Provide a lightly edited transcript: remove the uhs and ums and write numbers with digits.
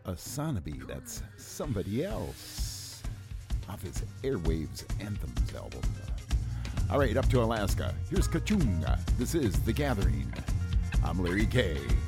Asanabi, that's Somebody Else, off his Airwaves Anthems album. All right, up to Alaska. Here's Kachunga. This is The Gathering. I'm Larry K.